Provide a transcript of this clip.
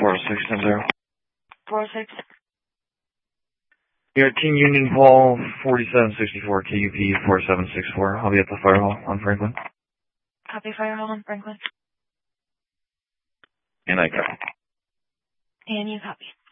40610. 406. You're at King Union Hall, 4764 KUP 4764. I'll be at the fire hall on Franklin. Copy, fire hall on Franklin. And I copy. And you copy.